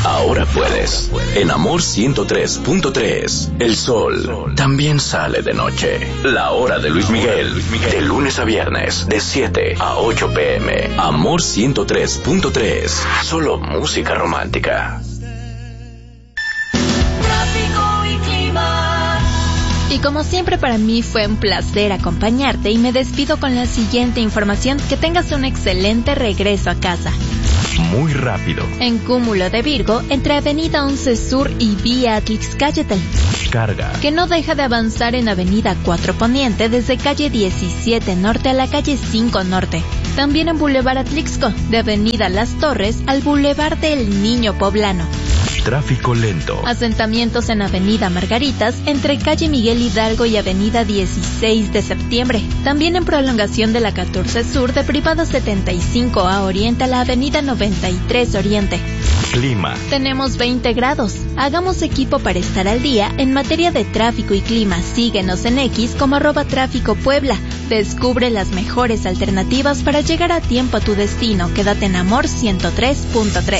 Ahora puedes. En Amor 103.3, el sol también sale de noche. La hora de Luis Miguel, de lunes a viernes, de 7 a 8 p.m. Amor 103.3, solo música romántica. Tráfico y clima. Y como siempre para mí fue un placer acompañarte y me despido con la siguiente información. Que tengas un excelente regreso a casa. Muy rápido. En cúmulo de Virgo, entre Avenida 11 Sur y Vía Atlixcáyotl. Carga. Que no deja de avanzar en Avenida 4 Poniente desde calle 17 Norte a la calle 5 Norte. También en Boulevard Atlixco, de Avenida Las Torres al Boulevard del Niño Poblano. Tráfico lento. Asentamientos en Avenida Margaritas, entre calle Miguel Hidalgo y Avenida 16 de Septiembre. También en prolongación de la 14 Sur, de Privado 75A Oriente a la Avenida 93 Oriente. Clima. Tenemos 20 grados. Hagamos equipo para estar al día en materia de tráfico y clima. Síguenos en X como @Tráfico Puebla. Descubre las mejores alternativas para llegar a tiempo a tu destino. Quédate en Amor 103.3.